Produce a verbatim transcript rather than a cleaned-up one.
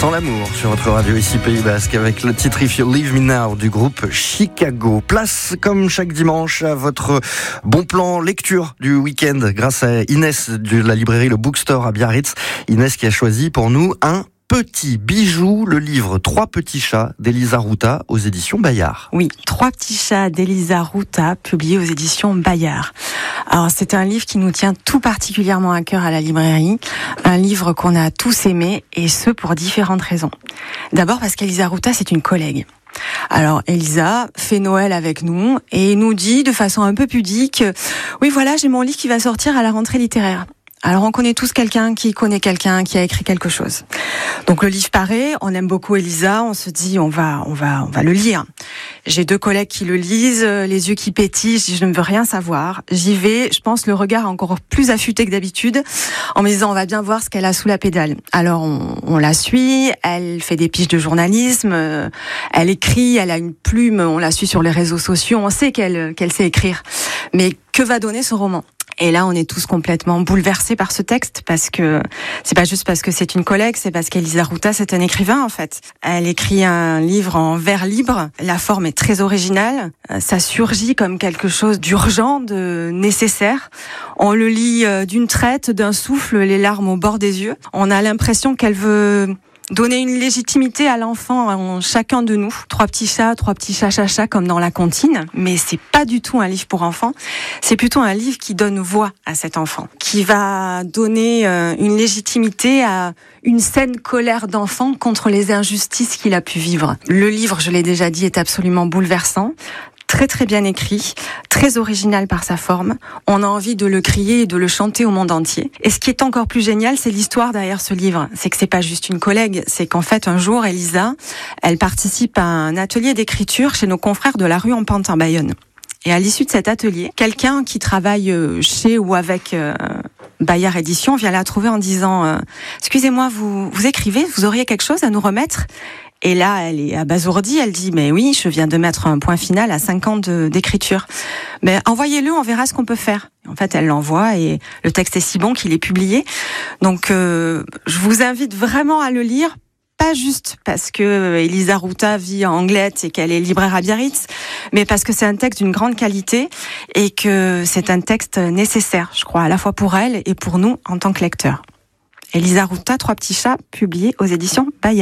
Sans l'amour sur votre radio ici Pays Basque avec le titre If You Leave Me Now du groupe Chicago. Place comme chaque dimanche à votre bon plan lecture du week-end grâce à Inès de la librairie Le Bookstore à Biarritz. Inès qui a choisi pour nous un petit bijou, le livre Trois petits chats d'Elisa Ruta aux éditions Bayard. Oui, Trois petits chats d'Elisa Ruta, publié aux éditions Bayard. Alors c'est un livre qui nous tient tout particulièrement à cœur à la librairie, un livre qu'on a tous aimé et ce pour différentes raisons. D'abord parce qu'Elisa Ruta c'est une collègue. Alors Elisa fait Noël avec nous et nous dit de façon un peu pudique « Oui voilà, j'ai mon livre qui va sortir à la rentrée littéraire ». Alors on connaît tous quelqu'un qui connaît quelqu'un qui a écrit quelque chose. Donc le livre paraît, on aime beaucoup Elisa, on se dit on va on va on va le lire. J'ai deux collègues qui le lisent, les yeux qui pétillent, je dis je ne veux rien savoir. J'y vais, je pense le regard encore plus affûté que d'habitude en me disant on va bien voir ce qu'elle a sous la pédale. Alors on, on la suit, elle fait des piges de journalisme, elle écrit, elle a une plume, on la suit sur les réseaux sociaux, on sait qu'elle qu'elle sait écrire. Mais que va donner ce roman ? Et là, on est tous complètement bouleversés par ce texte parce que c'est pas juste parce que c'est une collègue, c'est parce qu'Elisa Ruta, c'est un écrivain, en fait. Elle écrit un livre en vers libre. La forme est très originale. Ça surgit comme quelque chose d'urgent, de nécessaire. On le lit d'une traite, d'un souffle, les larmes au bord des yeux. On a l'impression qu'elle veut donner une légitimité à l'enfant en chacun de nous. Trois petits chats, trois petits chats, chats, chats, comme dans La Comptine. Mais c'est pas du tout un livre pour enfants. C'est plutôt un livre qui donne voix à cet enfant, qui va donner euh, une légitimité à une saine colère d'enfant contre les injustices qu'il a pu vivre. Le livre, je l'ai déjà dit, est absolument bouleversant. Très très bien écrit, très original par sa forme. On a envie de le crier et de le chanter au monde entier. Et ce qui est encore plus génial, c'est l'histoire derrière ce livre. C'est que c'est pas juste une collègue, c'est qu'en fait un jour, Elisa, elle participe à un atelier d'écriture chez nos confrères de la rue en Pantin, Bayonne. Et à l'issue de cet atelier, quelqu'un qui travaille chez ou avec euh, Bayard Édition vient la trouver en disant euh, « Excusez-moi, vous, vous écrivez, vous auriez quelque chose à nous remettre ?» Et là, elle est abasourdie, elle dit « Mais oui, je viens de mettre un point final à cinq ans de, d'écriture. Mais envoyez-le, on verra ce qu'on peut faire. » En fait, elle l'envoie et le texte est si bon qu'il est publié. Donc, euh, je vous invite vraiment à le lire. Pas juste parce que Elisa Ruta vit en Anglette et qu'elle est libraire à Biarritz, mais parce que c'est un texte d'une grande qualité et que c'est un texte nécessaire, je crois, à la fois pour elle et pour nous en tant que lecteurs. Elisa Ruta, Trois petits chats, publié aux éditions Bayard.